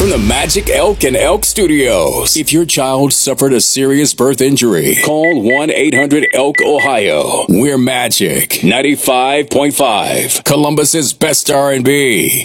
from the Magic Elk and Elk Studios. If your child suffered a serious birth injury, call 1-800-ELK Ohio. We're Magic 95.5, Columbus's best R&B.